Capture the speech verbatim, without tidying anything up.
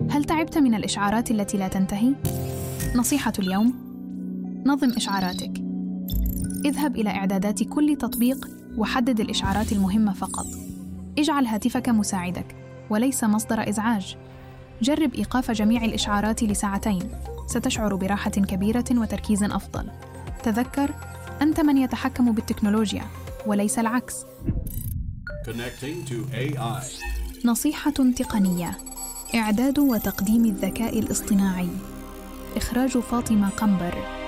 هل تعبت من الإشعارات التي لا تنتهي؟ نصيحة اليوم: نظم إشعاراتك. اذهب إلى إعدادات كل تطبيق وحدد الإشعارات المهمة فقط. اجعل هاتفك مساعدك وليس مصدر إزعاج. جرب إيقاف جميع الإشعارات لساعتين، ستشعر براحة كبيرة وتركيز أفضل. تذكر، أنت من يتحكم بالتكنولوجيا وليس العكس. Connecting to إيه آي. نصيحة تقنية: إعداد وتقديم الذكاء الاصطناعي. إخراج فاطمة قنبر.